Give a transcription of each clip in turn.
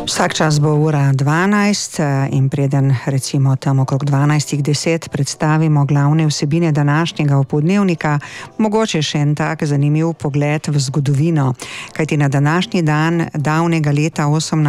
Vsak čas bo ura 12 in preden recimo tam okrog 12:10 predstavimo glavne vsebine današnjega opoldnevnika, mogoče še en tak zanimiv pogled v zgodovino. Kajti na današnji dan davnega leta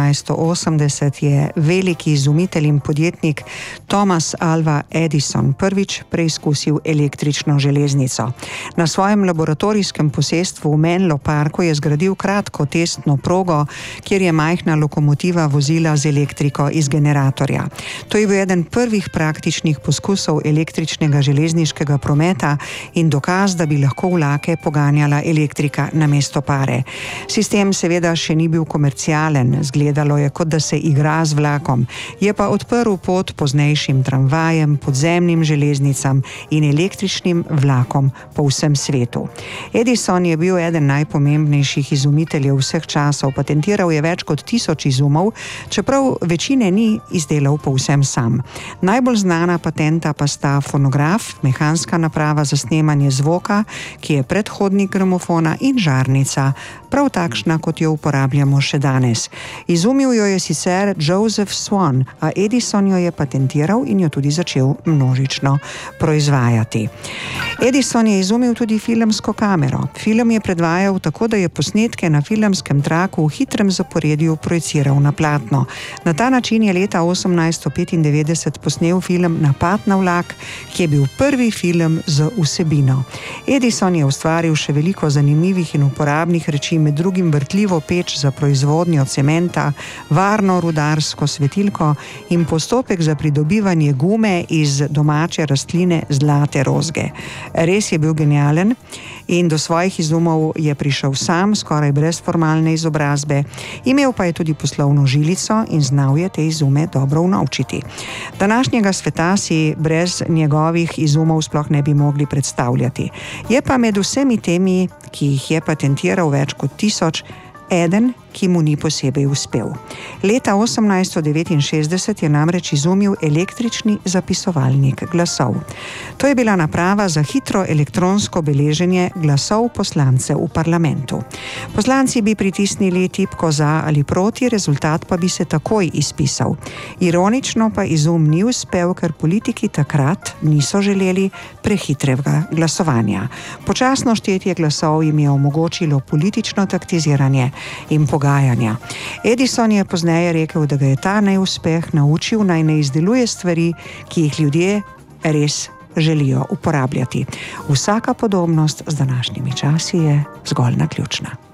1880 je veliki izumitelj in podjetnik Thomas Alva Edison prvič preizkusil električno železnico. Na svojem laboratorijskem posestvu v Menlo Parku je zgradil kratko testno progo, kjer je majhna lokomotiva vozila z elektriko iz generatorja. To je bil eden prvih praktičnih poskusov električnega železniškega prometa in dokaz, da bi lahko vlake poganjala elektrika namesto pare. Sistem seveda še ni bil komercialen, zgledalo je, kot da se igra z vlakom, je pa odprl pot poznejšim tramvajem, podzemnim železnicam in električnim vlakom po vsem svetu. Edison je bil eden najpomembnejših izumiteljev vseh časov, patentiral je več kot 1000 izumov, čeprav večine ni izdelal povsem sam. Najbolj znana patenta pa sta fonograf, mehanska naprava za snemanje zvoka, ki je predhodnik gramofona, in žarnica, prav takšna, kot jo uporabljamo še danes. Izumil jo je sicer Joseph Swan, a Edison jo je patentiral in jo tudi začel množično proizvajati. Edison je izumil tudi filmsko kamero. Film je predvajal tako, da je posnetke na filmskem traku v hitrem zaporedju projiciral na platno. Na ta način je leta 1895 posnel film Napad na vlak, ki je bil prvi film z vsebino. Edison je ustvaril še veliko zanimivih in uporabnih reči, med drugim vrtljivo peč za proizvodnjo cementa, varno rudarsko svetilko in postopek za pridobivanje gume iz domače rastline zlate rozge. Res je bil genialen in do svojih izumov je prišel sam, skoraj brez formalne izobrazbe. Imel pa je tudi poslovno žilico in znal je te izume dobro unovčiti. Današnjega sveta si brez njegovih izumov sploh ne bi mogli predstavljati. Je pa med vsemi temi, ki jih je patentiral več kot 1000, eden, ki mu ni posebej uspel. Leta 1869 je namreč izumil električni zapisovalnik glasov. To je bila naprava za hitro elektronsko beleženje glasov poslancev v parlamentu. Poslanci bi pritisnili tipko za ali proti, rezultat pa bi se takoj izpisal. Ironično pa izum ni uspel, ker politiki takrat niso želeli prehitrega glasovanja. Počasno štetje glasov jim je omogočilo politično taktiziranje in pogajanja. Edison je pozneje rekel, da ga je ta neuspeh naučil, naj ne izdeluje stvari, ki jih ljudje res želijo uporabljati. Vsaka podobnost z današnjimi časi je zgolj naključna.